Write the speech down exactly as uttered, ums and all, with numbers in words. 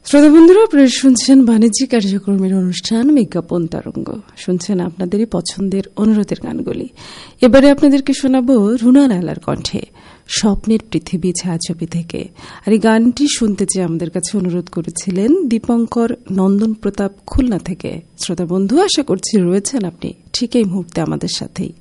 শ্রোতা বন্ধুরা, আপনারা শুনছেন বাণিজ্যিক কার্যক্রমের অনুষ্ঠান বিজ্ঞাপন তরঙ্গ। শুনছেন আপনাদেরই পছন্দের অনুরোধের গানগুলি। এবারে আপনাদেরকে শোনাবো রুনা লায়লার কণ্ঠে স্বপ্নের পৃথিবী ছায়াছবি থেকে। আর এই গানটি শুনতে চেয়ে আমাদের কাছে অনুরোধ করেছিলেন দীপঙ্কর নন্দন প্রতাপ খুলনা থেকে। শ্রোতা বন্ধু, আশা করছি রয়েছেন আপনি ঠিক এই মুহূর্তে আমাদের সাথেই।